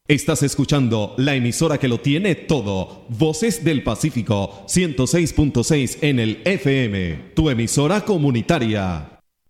Estás escuchando la emisora que lo tiene todo. Voces del Pacífico, 106.6 en el FM. Tu emisora comunitaria.